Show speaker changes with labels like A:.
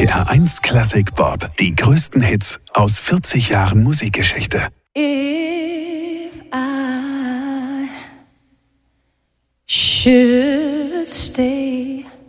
A: RPR1 Classic Bob. Die größten Hits aus 40 Jahren Musikgeschichte.
B: If I should stay